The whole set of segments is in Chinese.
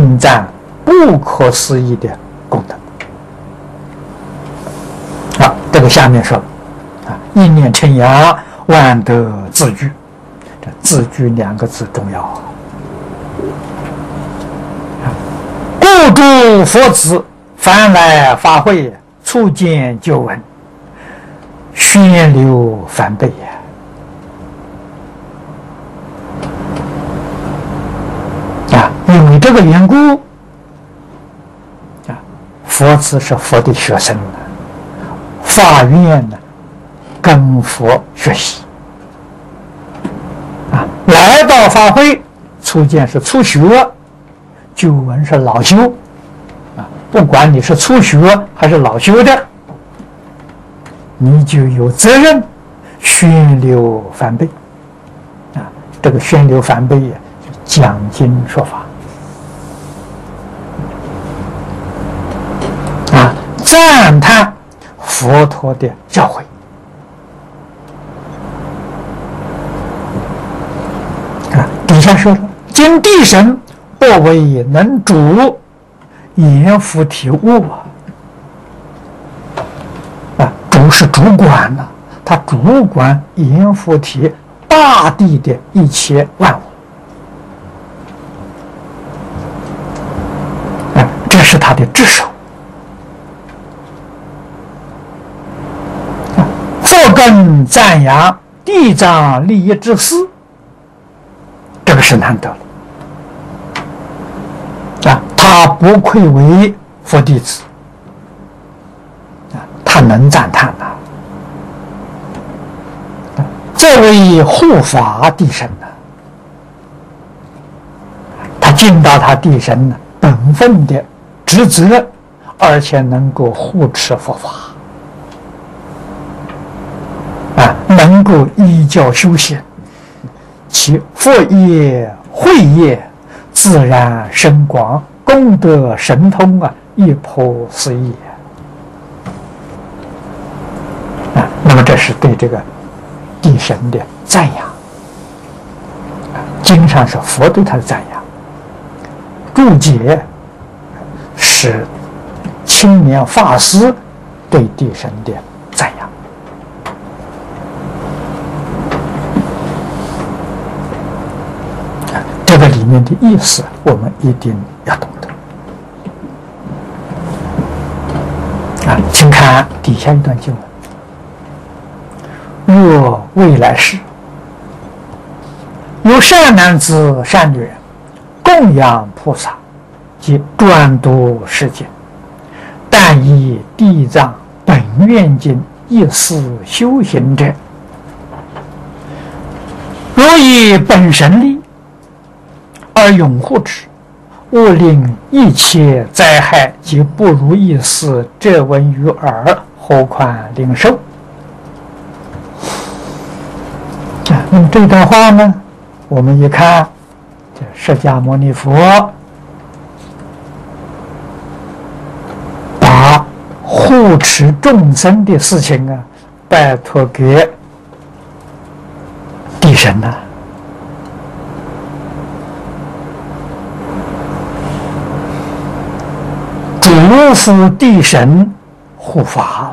称赞不可思议的功德。好，这个下面说一念称扬，万德自具。这自具2个字重要啊！故诸佛子凡来法会，初见就闻，宣流梵呗呀！因为这个缘故佛子是佛的学生法院呢跟佛学习来到法会，初见是初学，就闻是老修不管你是初学还是老修的，你就有责任宣流梵呗这个宣流梵呗讲经说法赞叹佛陀的教诲底下说了，今地神不为能主阎浮提物主是主管他主管阎浮提大地的一切万物这是他的职守。佛根赞扬地藏利益之事，这个是难得了他不愧为佛弟子他能赞叹这位护法地神他尽到他地神本分的职责，而且能够护持佛法能够依教修行，其佛业慧业自然深广，功德神通一颇思议那么这是对这个地神的赞扬经上是佛对他的赞扬，注解是青年法师对地神的赞扬这个里面的意思我们一定要懂得请看底下一段经文，若未来世有善男子善女人供养菩萨及专度世间，但以地藏本愿经一思修行者，若以本神力而拥护之，勿令一切灾害及不如意事遮闻于耳，何况领受那么这段话呢，我们一看这释迦牟尼佛把护持众生的事情拜托给地神嘱咐地神护法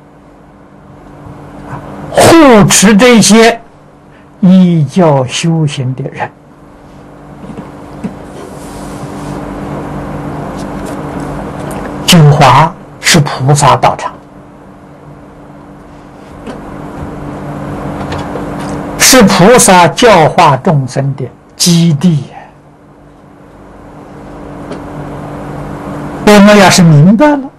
护持这些依教修行的人九华是菩萨道场，是菩萨教化众生的基地我们要是明白了